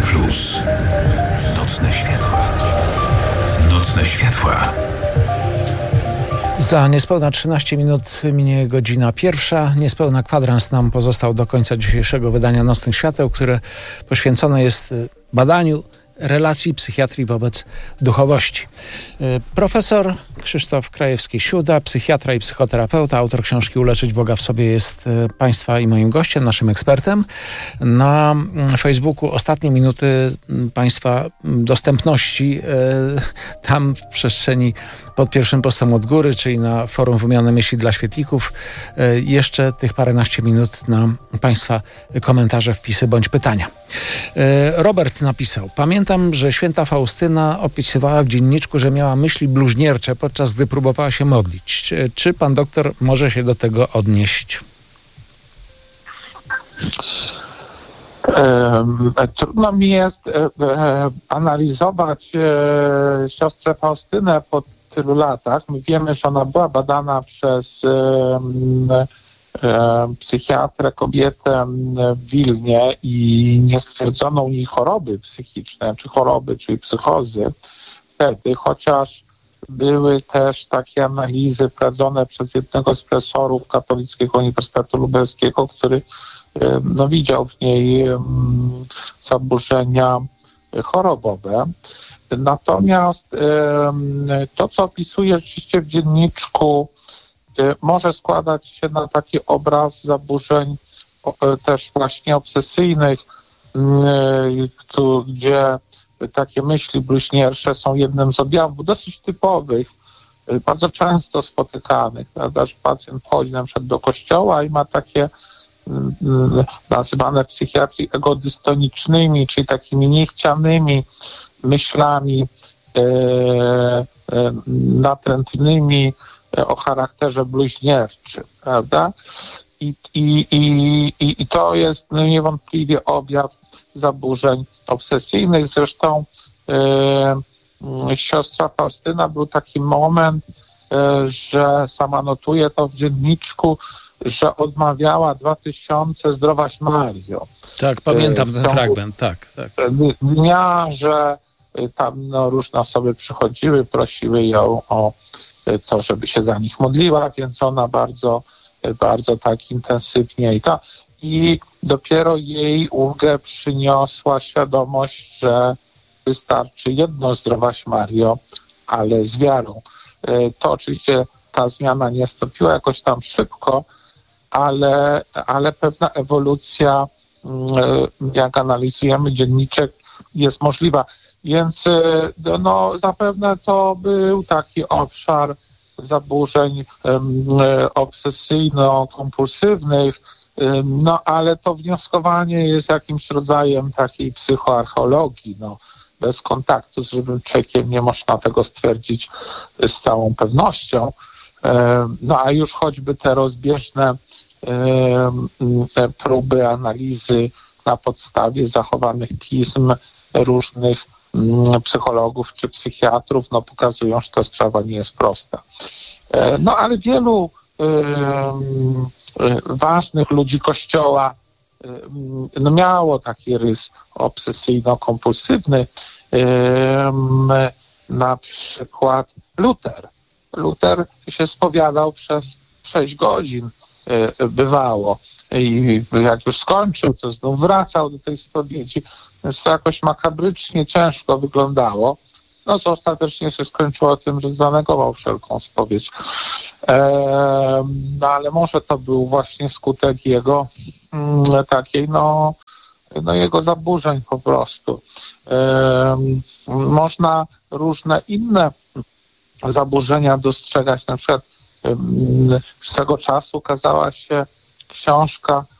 Plus. Nocne światła. Nocne światła. Za niespełna 13 minut minie godzina pierwsza. Niespełna kwadrans nam pozostał do końca dzisiejszego wydania Nocnych Świateł, które poświęcone jest badaniu relacji psychiatrii wobec duchowości. Profesor Krzysztof Krajewski-Siuda, psychiatra i psychoterapeuta, autor książki Uleczyć Boga w sobie, jest Państwa i moim gościem, naszym ekspertem. Na Facebooku ostatnie minuty Państwa dostępności tam w przestrzeni pod pierwszym postem od góry, czyli na forum Wymiany Myśli dla Świetlików. Jeszcze tych paręnaście minut na Państwa komentarze, wpisy bądź pytania. Robert napisał: pamiętam, że święta Faustyna opisywała w dzienniczku, że miała myśli bluźniercze, podczas gdy próbowała się modlić. Czy pan doktor może się do tego odnieść? Trudno mi jest analizować siostrę Faustynę po tylu latach. My wiemy, że ona była badana przez psychiatrę, kobietę w Wilnie i nie stwierdzono u niej choroby psychiczne, czy choroby, czyli psychozy wtedy, chociaż były też takie analizy prowadzone przez jednego z profesorów Katolickiego Uniwersytetu Lubelskiego, który widział w niej zaburzenia chorobowe. Natomiast to, co opisuje rzeczywiście w dzienniczku, może składać się na taki obraz zaburzeń też właśnie obsesyjnych, gdzie takie myśli bluźniercze są jednym z objawów dosyć typowych, bardzo często spotykanych, prawda, że pacjent chodzi na przykład do kościoła i ma takie nazywane w psychiatrii egodystonicznymi, czyli takimi niechcianymi myślami natrętnymi o charakterze bluźnierczym, prawda? I to jest niewątpliwie objaw zaburzeń obsesyjnych. Zresztą siostra Faustyna, był taki moment, że sama notuje to w dzienniczku, że odmawiała 2000 Zdrowaś Mario. Tak, pamiętam ten fragment, tak. Dnia, że tam różne osoby przychodziły, prosiły ją o to, żeby się za nich modliła, więc ona bardzo, bardzo tak intensywnie i dopiero jej ulgę przyniosła świadomość, że wystarczy jedno Zdrowaś Mario, ale z wiarą. To oczywiście ta zmiana nie nastąpiła jakoś tam szybko, ale pewna ewolucja, jak analizujemy dzienniczek, jest możliwa. Więc zapewne to był taki obszar zaburzeń obsesyjno-kompulsywnych, ale to wnioskowanie jest jakimś rodzajem takiej psychoarcheologii. Bez kontaktu z żywym człowiekiem nie można tego stwierdzić z całą pewnością. A już choćby te rozbieżne próby analizy na podstawie zachowanych pism różnych psychologów czy psychiatrów pokazują, że ta sprawa nie jest prosta. Ale wielu ważnych ludzi Kościoła miało taki rys obsesyjno-kompulsywny. Na przykład Luter się spowiadał przez 6 godzin, bywało. I jak już skończył, to znów wracał do tej spowiedzi. Więc to jakoś makabrycznie ciężko wyglądało. Co ostatecznie się skończyło tym, że zanegował wszelką spowiedź. Ale może to był właśnie skutek jego takiej, jego zaburzeń po prostu. Można różne inne zaburzenia dostrzegać. Na przykład swego czasu ukazała się książka